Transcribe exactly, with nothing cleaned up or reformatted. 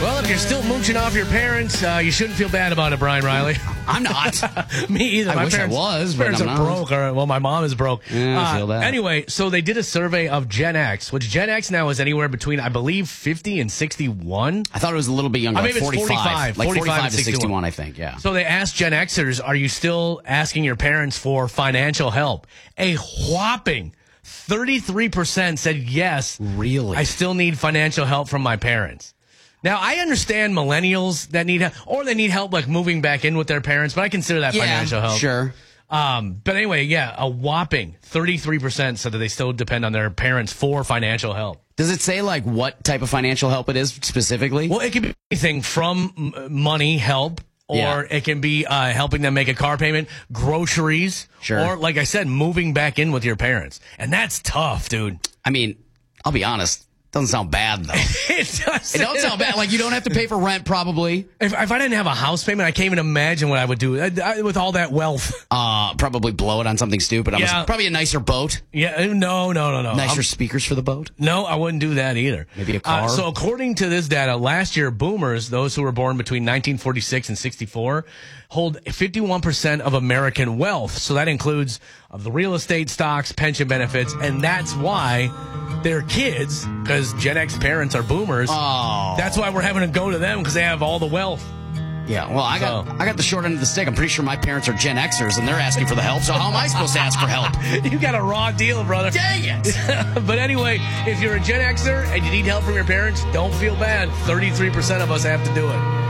Well, if you're still mooching off your parents, uh, you shouldn't feel bad about it, Brian Riley. I'm not. Me either. I my wish parents, I was, but parents I'm are not. broke. Or, well, my mom is broke. Yeah, I Uh, feel that. Anyway, so they did a survey of Gen X, which Gen X now is anywhere between, I believe, fifty and sixty-one. I thought it was a little bit younger, Or like maybe it's forty-five. forty-five. Like forty-five forty-five to to sixty-one, I think, yeah. So they asked Gen Xers, are you still asking your parents for financial help? A whopping thirty-three percent said yes. Really? I still need financial help from my parents. Now, I understand millennials that need help, or they need help like moving back in with their parents, but I consider that Yeah, financial help. sure. Um, but anyway, yeah, a whopping thirty-three percent said that they still depend on their parents for financial help. Does it say, like, what type of financial help it is specifically? Well, it can be anything from m- money help, or Yeah. it can be uh, helping them make a car payment, groceries, Sure. or, like I said, moving back in with your parents. And that's tough, dude. I mean, I'll be honest. Doesn't sound bad, though. It does. It don't sound bad. Like, you don't have to pay for rent, probably. If, if I didn't have a house payment, I can't even imagine what I would do I, I, with all that wealth. Uh, probably blow it on something stupid. I'm Yeah. a, probably a nicer boat. Yeah, no, no, no, no. Nicer I'm- speakers for the boat. No, I wouldn't do that either. Maybe a Uh, car? so according to this data, last year, boomers, those who were born between nineteen forty-six and sixty-four, hold fifty-one percent of American wealth. So that includes of the real estate, stocks, pension benefits, and that's why their kids, because Gen X parents are boomers, Oh. that's why we're having to go to them because they have all the wealth. Yeah, well, I got So- I got the short end of the stick. I'm pretty sure my parents are Gen Xers, and they're asking for the help, so how am I supposed to ask for help? You got a raw deal, brother. Dang it! But anyway, if you're a Gen Xer and you need help from your parents, don't feel bad. thirty-three percent of us have to do it.